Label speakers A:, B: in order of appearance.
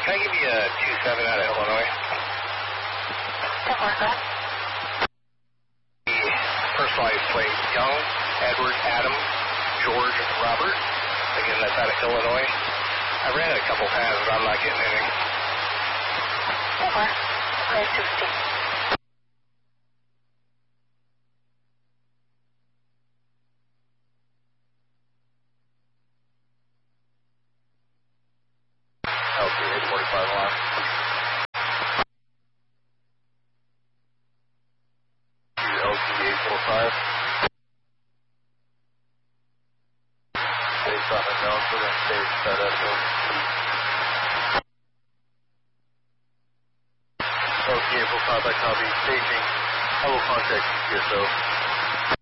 A: Can I give you a 27 out of Illinois? Personalized plate, Young, Edward, Adam, George, Robert. Again, that's out of Illinois. I ran it a couple times, but I'm not getting anything.
B: Over. 560.
A: LCA 45 alarm. LCA 45. Based on the notes, we're going to stage that echo. LCA 45 by copy. Staging. I will contact you, so.